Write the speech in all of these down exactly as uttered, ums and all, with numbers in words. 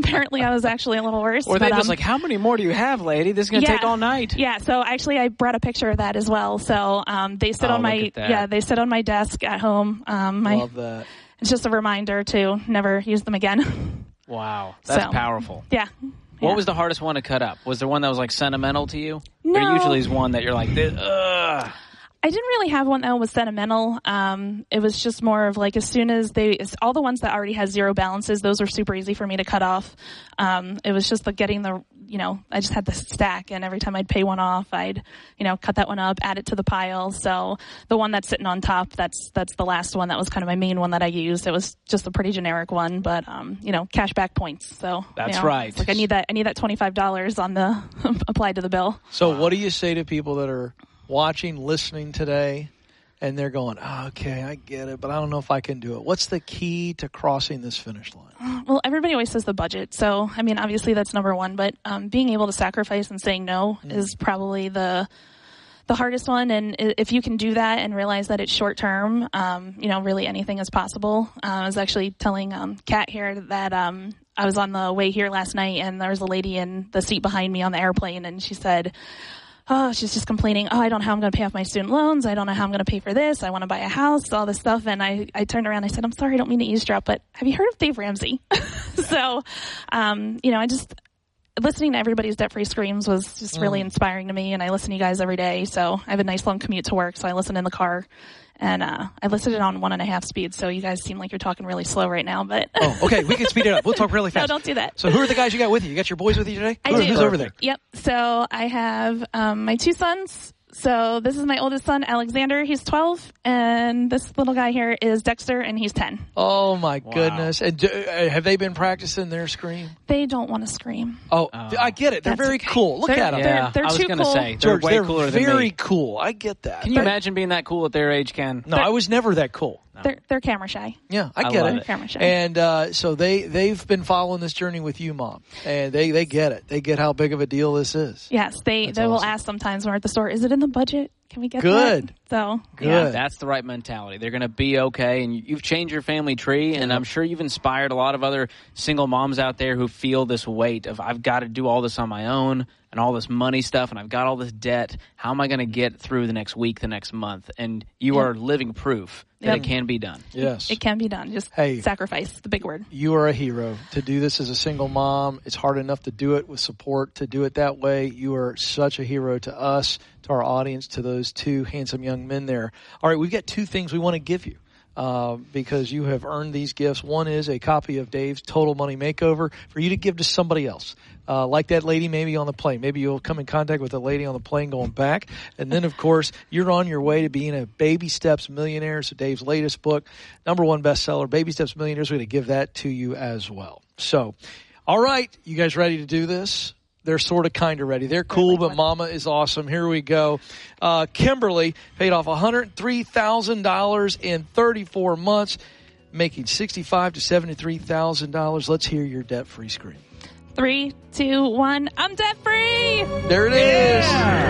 apparently I was actually a little worse. Or they but, just um, like, how many more do you have, lady? This is going to yeah, take all night. Yeah, so actually I brought a picture of that as well. So um, they sit Oh, on my look at that. yeah they sit on my desk at home. Um, my, Love that. It's just a reminder to never use them again. Wow, that's So, powerful. Yeah. What yeah. was the hardest one to cut up? Was there one that was like sentimental to you? No. There usually is one that you're like, ugh. I didn't really have one that was sentimental. Um, it was just more of like as soon as they, it's all the ones that already had zero balances, those were super easy for me to cut off. Um, it was just like getting the, you know, I just had this stack, and every time I'd pay one off, I'd, you know, cut that one up, add it to the pile. So the one that's sitting on top, that's that's the last one. That was kind of my main one that I used. It was just a pretty generic one, but um, you know, cash back points. So That's you know, right. it's like I need that. I need that twenty-five dollars on the applied to the bill. So what do you say to people that are watching, listening today, and they're going, oh, okay, I get it, but I don't know if I can do it? What's the key to crossing this finish line? Well, everybody always says the budget. So, I mean, obviously that's number one, but um, being able to sacrifice and saying no mm. is probably the the hardest one. And if you can do that and realize that it's short term, um, you know, really anything is possible. Uh, I was actually telling um, Kat here that um, I was on the way here last night, and there was a lady in the seat behind me on the airplane, and she said, oh, she's just complaining, oh, I don't know how I'm going to pay off my student loans. I don't know how I'm going to pay for this. I want to buy a house, all this stuff. And I, I turned around and I said, I'm sorry, I don't mean to eavesdrop, but have you heard of Dave Ramsey? so, um, you know, I just, listening to everybody's debt-free screams was just really mm. inspiring to me. And I listen to you guys every day. So I have a nice long commute to work, so I listen in the car. And uh, I listed it on one and a half speed, so you guys seem like you're talking really slow right now. But oh, okay, we can speed it up. We'll talk really fast. No, don't do that. So who are the guys you got with you? You got your boys with you today? I Who, do. Who's over there? Yep. So I have um, my two sons. So this is my oldest son, Alexander. He's twelve. And this little guy here is Dexter, and he's ten. Oh, my wow. goodness. And do, uh, have they been practicing their scream? They don't want to scream. Oh, oh. I get it. They're That's very okay. cool. Look they're, at them. They're, Yeah, they're I was too going to cool. say, they're George, way they're cooler very than me. cool. I get that. Can you imagine being that cool at their age, Ken? No, I was never that cool. No. They're, they're camera shy. Yeah, I, I get love it. it. Camera shy. And uh, so they, they've been following this journey with you, Mom. And they, they get it. They get how big of a deal this is. Yes, they, That's they will awesome. ask sometimes when we're at the store, is it in the budget? Can we get Good. that? So, Good. yeah. That's the right mentality. They're going to be okay, and you've changed your family tree, and I'm sure you've inspired a lot of other single moms out there who feel this weight of, I've got to do all this on my own and all this money stuff, and I've got all this debt. How am I going to get through the next week, the next month? And you Yep. are living proof that Yep. it can be done. Yes. It can be done. Just Hey. sacrifice, the big word. You are a hero. To do this as a single mom, it's hard enough to do it with support. To do it that way, you are such a hero to us, to our audience, to those two handsome young men there. All right, we've got two things we want to give you. Uh, because you have earned these gifts. One is a copy of Dave's Total Money Makeover for you to give to somebody else. Uh, like that lady maybe on the plane. Maybe you'll come in contact with a lady on the plane going back. And then, of course, you're on your way to being a Baby Steps Millionaire. So Dave's latest book, number one bestseller, Baby Steps Millionaires. We're going to give that to you as well. So, all right, you guys ready to do this? They're sort of kind of ready. They're cool, but Mama is awesome. Here we go. Uh, Kimberly paid off one hundred three thousand dollars in thirty-four months, making sixty-five thousand to seventy-three thousand dollars. Let's hear your debt-free scream. Three, two, one. I'm debt free. There it is.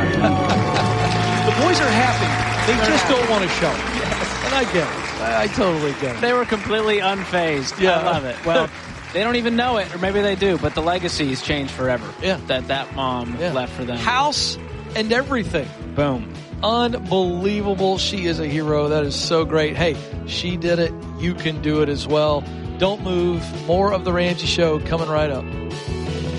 The boys are happy. They They're just happy. don't want to show it. And I get it. I, I totally get it. They were completely unfazed. Yeah. I love it. Well, they don't even know it, or maybe they do, but the legacy's changed forever. Yeah. That that mom Yeah. left for them. House and everything. Boom. Unbelievable. She is a hero. That is so great. Hey, she did it. You can do it as well. Don't move. More of The Ramsey Show coming right up.